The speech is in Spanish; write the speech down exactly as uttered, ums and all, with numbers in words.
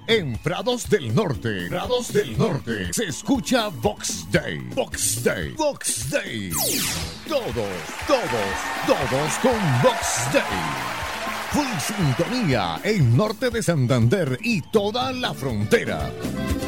En Prados del Norte, Prados del Norte, se escucha Vox Day, Vox Day, Vox Day. Todos, todos, todos con Vox Day. Full sintonía en norte de Santander y toda la frontera.